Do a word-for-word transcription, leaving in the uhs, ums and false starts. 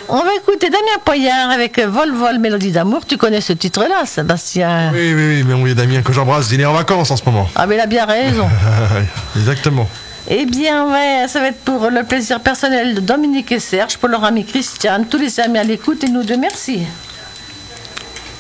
On va écouter Damien Poyard avec Vol Vol Mélodie d'amour. Tu connais ce titre-là, Sébastien? Oui, oui, oui, mais oui, Damien, que j'embrasse, il est en vacances en ce moment. Ah, mais il a bien raison. Exactement. Eh bien, ouais, ça va être pour le plaisir personnel de Dominique et Serge, pour leur ami Christiane, tous les amis à l'écoute et nous deux, merci.